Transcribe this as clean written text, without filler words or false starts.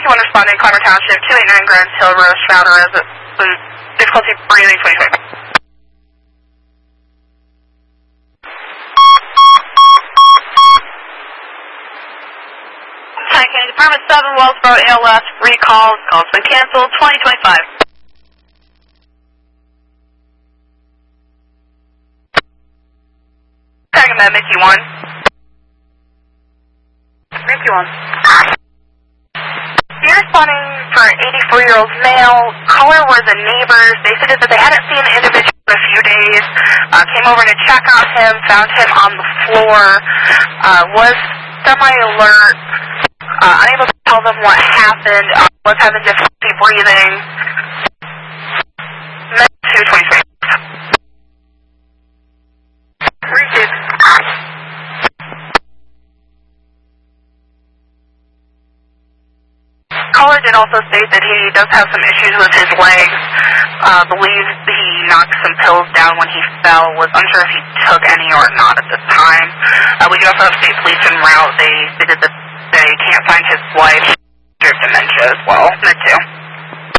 1 responding, Clymer Township, 289 Grand Hill Road, found a resident, difficulty breathing, 2020. Department 7, Wellsboro, ALS, recall, call's been canceled, 2025. Tagging that, Mickey 1. Mickey 1. You're responding for an 84-year-old male. Caller were the neighbors. They said that they hadn't seen the individual in a few days. Came over to check on him, found him on the floor, was semi-alert. Unable to tell them what happened, was having difficulty breathing. Med 223. Received. Caller did also state that he does have some issues with his legs. Believes he knocked some pills down when he fell. Was unsure if he took any or not at this time. We do also have state police en route. They stated that they can't find his wife. Dementia as well. Med